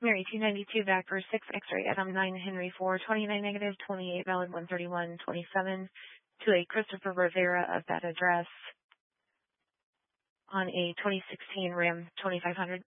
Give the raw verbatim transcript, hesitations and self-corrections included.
Mary two ninety-two, Vector six, X-ray Adam nine, Henry four, twenty-nine negative, twenty-eight valid, one thirty-one, twenty-seven, to a Christopher Rivera of that address on a twenty sixteen Ram twenty-five hundred.